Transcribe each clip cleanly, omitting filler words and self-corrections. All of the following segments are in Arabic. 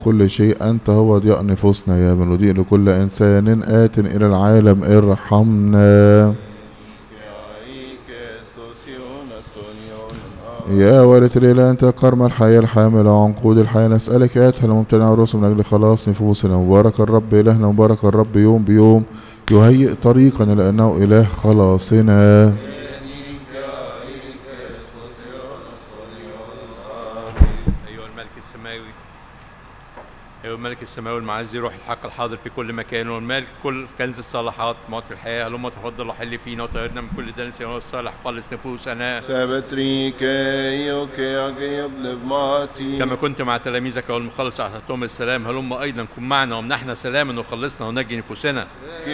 كل شيء أنت هو ضياء نفوسنا يا من نضيء لكل إنسان آت إلى العالم ارحمنا. يا وارث الإله أنت كرم الحياة الحاملة عنقود الحياة، نسألك آتها الممتنع الرسل من أجل خلاص نفوسنا. مبارك الرب إلهنا، مبارك الرب يوم بيوم يهيئ طريقنا لأنه إله خلاصنا. أيها الملك السماوي المعزي، روح الحق الحاضر في كل مكان، والمالك كل كنز الصالحات معطي الحياة، هلما تفضل وحل فينا وطهرنا من كل دنس والصالح خلص نفوسنا كما كنت مع تلاميذك والمخلص أعطيتهم السلام، هلما أيضا كن معنا ومنحنا سلاما وخلصنا ونجي نفوسنا.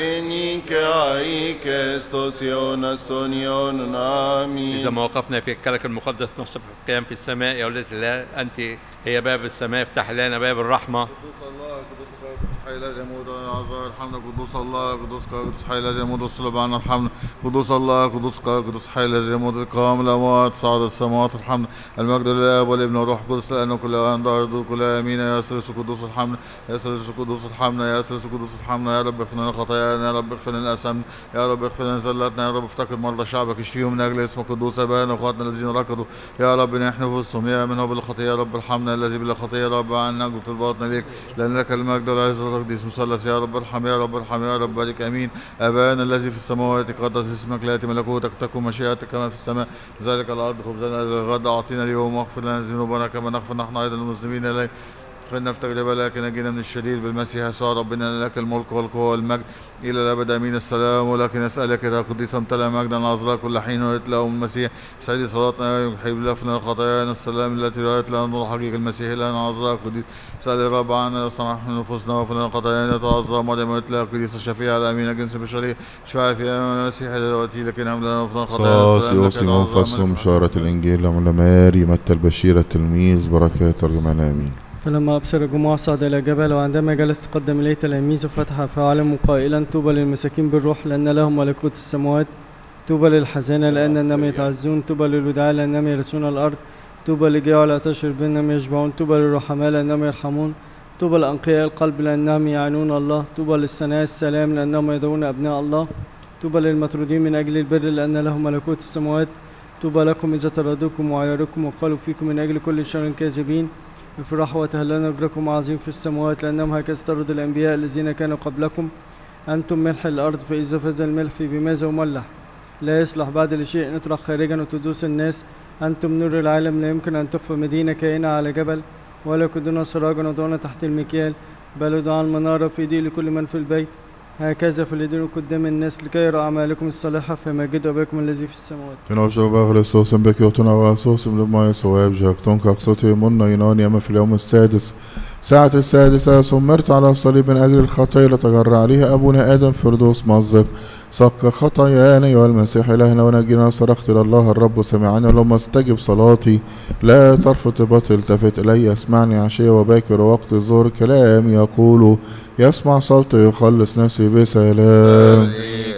إذا ما وقفنا في الكلك المقدس نصب القيام في السماء، يا ولدة الله أنت هي باب السماء، افتح لنا باب الرحمة. قدوس الله قدوس حي لا جمود العذراء ارحمنا. قدوس الله قدوس حي لا جمود الصلب عنا ارحمنا. قدوس الله قدوس حي لا جمود القام الاموات صعد السماوات ارحمنا. المجد للاب والابن والروح القدس لانه كل ان ضرب كل امين. يا ثالث قدوس ارحمنا، يا ثالث قدوس ارحمنا، يا ثالث قدوس ارحمنا. يا رب اغفر لنا خطايانا، يا رب اغفر لنا اثامنا، يا رب اغفر لنا زلاتنا، يا رب افتكر مرضى شعبك اشفيهم من اجل اسمك قدوس. ابائنا واخواتنا الذين ركضوا يا رب نحن نفوسهم يا منه بالخطيه، يا رب ارحمنا الذي بلا خطيه، يا رب عن نجوى طلباتنا ليك لان لك المجد والعزه والتقديس مثلث. يا رب ارحم، يا رب ارحم، يا رب بارك امين. ابانا الذي في السماوات قدس اسمك، لياتي ملكوتك، تكن مشيئتك كما في السماء ذلك الارض. خبزنا الغد اعطينا اليوم، واغفر لنا ذنوبنا كما نغفر نحن ايضا المسلمين اليك، خلنا في تجربه لكن نجينا من الشرير بالمسيح يسوع ربنا، لك الملك والقوه والمجد الى الابد امين. السلام ولكن اسالك يا قديس امتلأ مجدا عذراء كل حين وريت له المسيح سيدي صلاتنا يحب لفنا خطايانا. السلام التي رأيت لنا نور حقيقة المسيح لنا عذراء قديس سأل الرب عنا صنعنا نفوسنا وفلنا خطايانا. عذراء مريم وريت لها قديس الشفيع الامين جنس بشري شفاعة في ايام المسيح دلوقتي لكن هم لنا وفلنا خطايانا. صاصي فصل مشارة الانجيل لما ماري متى البشير التلميذ بركات ترجمان امين. فلما أبصر الجموع صعد إلى جبل، وعندما جلس تقدم إليه تلاميذه فتح فعلم قائلا: طوبى للمساكين بالروح لأن لهم ملكوت السماوات. طوبى للحزانة لأنهم يتعزون. طوبى للودعاء لأنهم يرثون الأرض. طوبى للجياع والعطاش لأنهم يشبعون. طوبى للرحماء لأنهم يرحمون. طوبى لأنقياء القلب لأنهم يعانون الله. طوبى للصناع السلام لأنهم يدعون أبناء الله. طوبى للمطرودين من أجل البر لأن لهم ملكوت السماوات. طوبى لكم إذا طردوكم وعايروكم وقالوا فيكم من أجل كل شر كاذبين. افرحوا وتهللوا أجركم عظيم في السماوات لأنهم هكذا طردوا الأنبياء الذين كانوا قبلكم. أنتم ملح الأرض، فإذا فاز الملح بماذا يملح؟ لا يصلح بعد لشيء نطرح خارجا وتدوس الناس. أنتم نور العالم، لا يمكن أن تخفى مدينة كائنة على جبل، ولا يكدون سراجا وضعون تحت المكيال، بل يضع المنارة في ضيق لكل من في البيت. هكذا فليدينوا قدام الناس لكي يروا أعمالكم الصالحة فيمجدوا أباكم الذي في السماوات. تنوشوا بغرسوس بكيوتنا واسوس لما يسواب جاكتون كاكسوتي منا يناني أما في اليوم السادس ساعة السادسة سمرت على الصليب من أجل الخطايا لتجرى عليها أبونا آدم فردوس مزق صك خطايانا والمسيح إلهنا ونجينا. صرخت إلى الله الرب سمعني، لما استجب صلاتي لا ترفض طيبتي التفت إلي. اسمعني عشية وباكر وقت الظهر كلام يقول يسمع صوتي يخلص نفسي بسلام.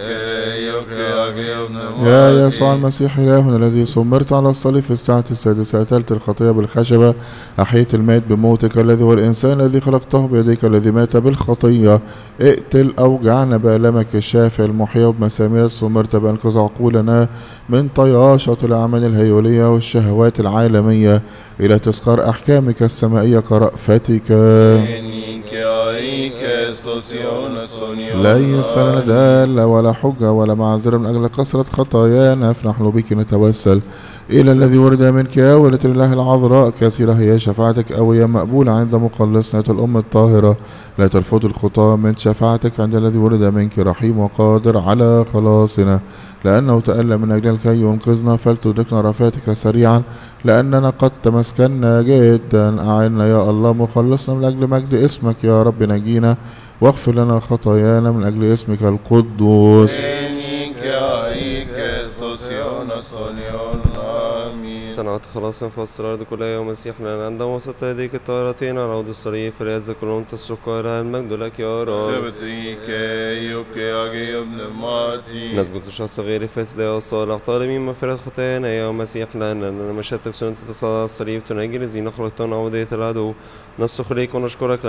يا يسوع المسيح إلهنا الذي سمرت على الصليب في الساعة السادسة أتلت الخطية بالخشبة، أحييت الميت بموتك الذي هو الإنسان الذي خلقته بيديك الذي مات بالخطية. اقتل أوجعنا بألمك الشافي المحيي، وبمسامير سمرت بأنقذ عقولنا من طياشة الأعمال الهيولية والشهوات العالمية إلى تذكار أحكامك السمائية كرأفتك. ليس لنا دالة ولا حجة ولا معذرة من أجل كثرة خطايانا، فنحن بك نتوسل إلى الذي ورد منك يا ولدة الله العذراء. كثيرة هي شفاعتك أوية مقبولة عند مخلصنا الأم الطاهرة، لا ترفض الخطاة من شفاعتك عند الذي ورد منك رحيم وقادر على خلاصنا، لأنه تألم من أجل كي ينقذنا. فلتدركنا رفاتك سريعا لأننا قد تمسكنا جدا. أعنا يا الله مخلصنا من أجل مجد اسمك يا رب نجينا، واغفر لنا خطايانا من أجل اسمك القدوس. صنعت خلاصا في وسط الأرض كلها يوم مسيحنا عند وسط هذيك الطائرتين على عود الصليب فليذكر كلهم تسرق لها المجد لك يا رب. نسجد الشخص غير فاسد يا صالح طالبين مغفرة خطايانا يا مسيحنا أننا مشهدتك سنة تصالح الصليب تنجي الذين خلقتنا عودية العدو نصرخ إليك ونشكرك